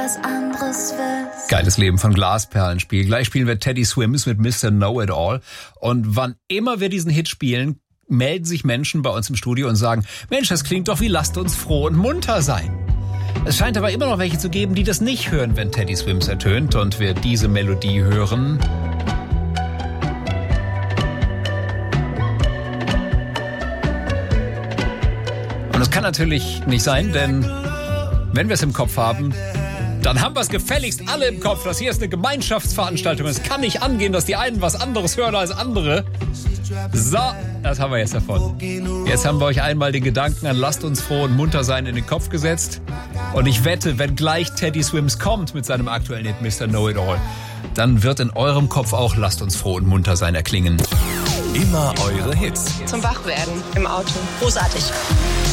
was anderes willst. Geiles Leben von Glasperlenspiel. Gleich spielen wir Teddy Swims mit Mr. Know-It-All. Und wann immer wir diesen Hit spielen, melden sich Menschen bei uns im Studio und sagen, Mensch, das klingt doch wie Lasst uns froh und munter sein. Es scheint aber immer noch welche zu geben, die das nicht hören, wenn Teddy Swims ertönt und wir diese Melodie hören. Und das kann natürlich nicht sein, denn wenn wir es im Kopf haben, dann haben wir es gefälligst alle im Kopf. Das hier ist eine Gemeinschaftsveranstaltung. Es kann nicht angehen, dass die einen was anderes hören als andere. So, das haben wir jetzt davon. Jetzt haben wir euch einmal den Gedanken an Lasst uns froh und munter sein in den Kopf gesetzt. Und ich wette, wenn gleich Teddy Swims kommt mit seinem aktuellen Hit Mr. Know-It-All, dann wird in eurem Kopf auch Lasst uns froh und munter sein erklingen. Immer eure Hits. Zum Wachwerden im Auto. Großartig.